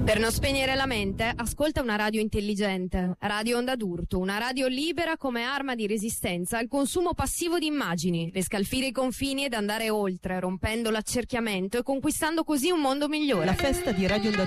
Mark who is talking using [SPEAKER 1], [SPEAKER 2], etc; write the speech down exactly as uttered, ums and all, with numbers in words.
[SPEAKER 1] Per non spegnere la mente, ascolta una radio intelligente. Radio Onda d'Urto, una radio libera come arma di resistenza al consumo passivo di immagini, per scalfire i confini ed andare oltre, rompendo l'accerchiamento e conquistando così un mondo migliore.
[SPEAKER 2] La festa di Radio Onda